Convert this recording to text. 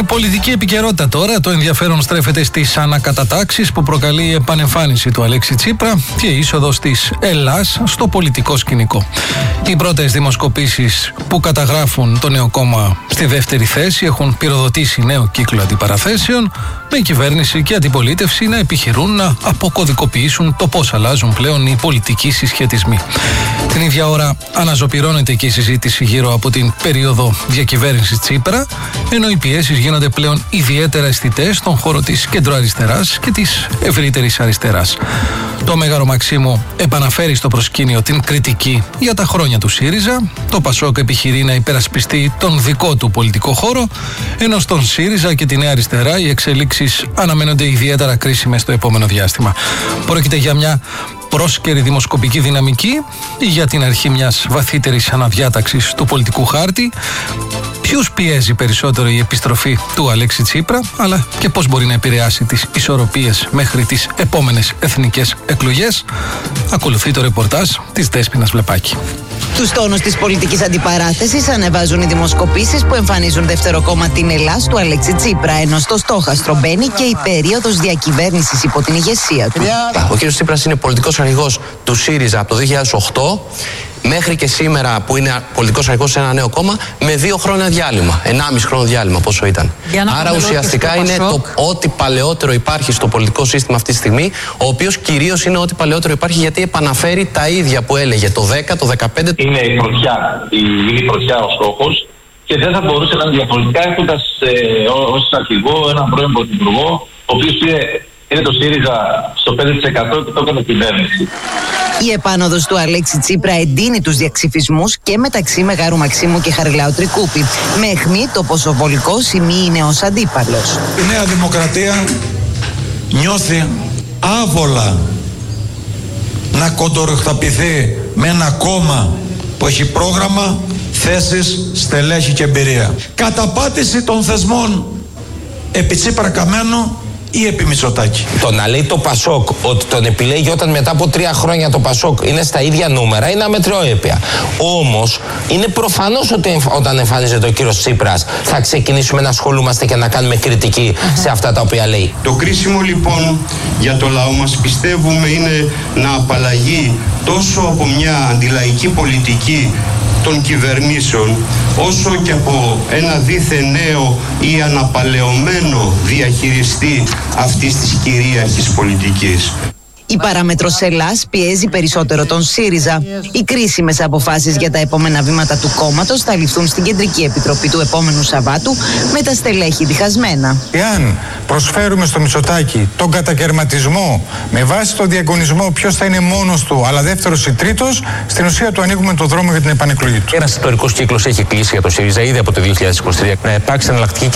Πολιτική επικαιρότητα τώρα. Το ενδιαφέρον στρέφεται στις ανακατατάξεις που προκαλεί η επανεμφάνιση του Αλέξη Τσίπρα και η είσοδος της Ελλάς στο πολιτικό σκηνικό. Οι πρώτες δημοσκοπήσεις που καταγράφουν το νέο κόμμα στη δεύτερη θέση έχουν πυροδοτήσει νέο κύκλο αντιπαραθέσεων, με κυβέρνηση και αντιπολίτευση να επιχειρούν να αποκωδικοποιήσουν το πώς αλλάζουν πλέον οι πολιτικοί συσχετισμοί. Την ίδια ώρα αναζωπυρώνεται και η συζήτηση γύρω από την περίοδο διακυβέρνησης Τσίπρα, ενώ οι πιέσεις γίνονται πλέον ιδιαίτερα αισθητές στον χώρο της κεντροαριστεράς και της ευρύτερης αριστεράς. Το Μέγαρο Μαξίμου επαναφέρει στο προσκήνιο την κριτική για τα χρόνια του ΣΥΡΙΖΑ. Το ΠΑΣΟΚ επιχειρεί να υπερασπιστεί τον δικό του πολιτικό χώρο, ενώ στον ΣΥΡΙΖΑ και τη Νέα Αριστερά οι εξελίξεις αναμένονται ιδιαίτερα κρίσιμες στο επόμενο διάστημα. Πρόκειται για μια πρόσκαιρη δημοσκοπική δυναμική ή για την αρχή μιας βαθύτερης αναδιάταξης του πολιτικού χάρτη? Ποιους πιέζει περισσότερο η επιστροφή του Αλέξη Τσίπρα, αλλά και πώς μπορεί να επηρεάσει τις ισορροπίες μέχρι τις επόμενες εθνικές εκλογές? Ακολουθεί το ρεπορτάζ της Δέσποινας Βλεπάκη. Τους τόνους της πολιτικής αντιπαράθεσης ανεβάζουν οι δημοσκοπήσεις που εμφανίζουν δεύτερο κόμμα την Ελλάς του Αλέξη Τσίπρα, ενώ στο στόχαστρο μπαίνει και η περίοδος διακυβέρνησης υπό την ηγεσία του. Ο κ. Τσίπρας είναι πολιτικός αρχηγός του ΣΥΡΙΖΑ από το 2008 μέχρι και σήμερα, που είναι πολιτικός αρχηγός σε ένα νέο κόμμα, με 2 χρόνια διάλειμμα. 1,5 χρόνο διάλειμμα, πόσο ήταν. Άρα ουσιαστικά είναι ό,τι παλαιότερο υπάρχει στο πολιτικό σύστημα αυτή τη στιγμή, ο οποίος κυρίως είναι ό,τι παλαιότερο υπάρχει γιατί επαναφέρει τα ίδια που έλεγε το 10, το 15. Είναι η πρωτιά ο στόχος και δεν θα μπορούσε να είναι διαφορετικά έχοντας ως αρχηγό έναν πρώην πρωθυπουργό, ο οποίος είναι το ΣΥΡΙΖΑ στο 5% και το έκανε κυβέρνηση. Η επάνωδος του Αλέξη Τσίπρα εντείνει τους διαξυφισμούς και μεταξύ Μεγάρου Μαξίμου και Χαριλάου Τρικούπη, με αιχμή το πόσο βολικός η μη είναι ως αντίπαλος. Η Νέα Δημοκρατία νιώθει άβολα να κοντοροχταπηθεί με ένα κόμμα που έχει πρόγραμμα, θέσεις, στελέχη και εμπειρία. Καταπάτηση των θεσμών επί Τσίπρα Καμένο ή επί Μητσοτάκη. Το να λέει το ΠΑΣΟΚ ότι τον επιλέγει όταν μετά από 3 χρόνια το ΠΑΣΟΚ είναι στα ίδια νούμερα είναι αμετριόεπια. Όμως είναι προφανώς ότι όταν εμφανίζεται ο κύριος Τσίπρας θα ξεκινήσουμε να ασχολούμαστε και να κάνουμε κριτική σε αυτά τα οποία λέει. Το κρίσιμο λοιπόν για το λαό μας, πιστεύουμε, είναι να απαλλαγεί τόσο από μια αντιλαϊκή πολιτική των κυβερνήσεων, όσο και από ένα δίθεν νέο ή αναπαλαιωμένο διαχειριστή αυτής της κυρίαρχης πολιτικής. Η παράμετρος Ελλάς πιέζει περισσότερο τον ΣΥΡΙΖΑ. Οι κρίσιμες αποφάσεις για τα επόμενα βήματα του κόμματος θα ληφθούν στην Κεντρική Επιτροπή του επόμενου Σαββάτου, με τα στελέχη διχασμένα. Εάν προσφέρουμε στο Μητσοτάκη τον κατακαιρματισμό με βάση τον διαγωνισμό ποιος θα είναι μόνος του, αλλά δεύτερος ή τρίτος, στην ουσία του ανοίγουμε τον δρόμο για την επανεκλογή του. Ένας ιστορικός κύκλος έχει κλείσει για το ΣΥΡΙΖΑ ήδη από το 2023. Να υπάρξει εναλλακτική